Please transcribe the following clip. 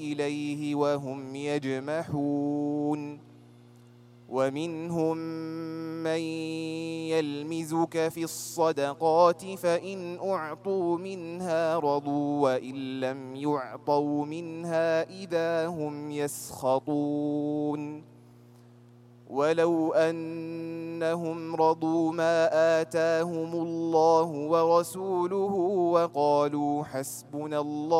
إليه وهم يجمحون ومنهم من يلمزك في الصدقات فإن أعطوا منها رضوا وإن لم يعطوا منها إذا هم يسخطون ولو أنهم رضوا ما آتاهم الله ورسوله وقالوا حسبنا الله